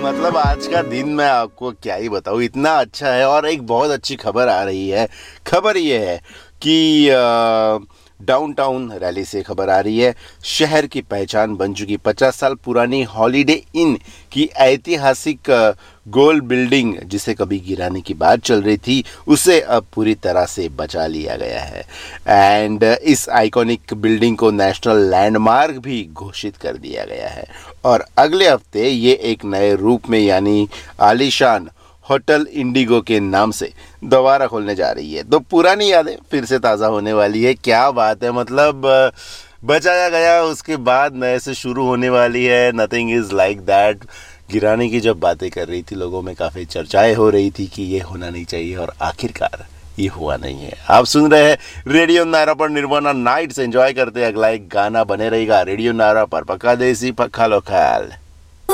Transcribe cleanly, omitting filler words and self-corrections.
मतलब आज का दिन मैं आपको क्या ही बताऊँ, इतना अच्छा है। और एक बहुत अच्छी खबर आ रही है। खबर ये है कि डाउनटाउन रैली से खबर आ रही है। शहर की पहचान बन चुकी 50 साल पुरानी हॉलीडे इन की ऐतिहासिक गोल बिल्डिंग, जिसे कभी गिराने की बात चल रही थी, उसे अब पूरी तरह से बचा लिया गया है। एंड इस आइकॉनिक बिल्डिंग को नेशनल लैंडमार्क भी घोषित कर दिया गया है। और अगले हफ्ते ये एक नए रूप में, यानी आलीशान होटल इंडिगो के नाम से दोबारा खोलने जा रही है। तो पुरानी यादें फिर से ताज़ा होने वाली है। क्या बात है, मतलब बचाया गया, उसके बाद नए से शुरू होने वाली है। Nothing is like that. गिराने की जब बातें कर रही थी, लोगों में काफ़ी चर्चाएं हो रही थी कि ये होना नहीं चाहिए, और आखिरकार ये हुआ नहीं है। आप सुन रहे हैं रेडियो नारा पर निर्वाणा नाइट्स। एंजॉय करते हैं, अगला एक गाना बने रहेगा रेडियो नारा पर। पक्का देसी पक्का लोकल।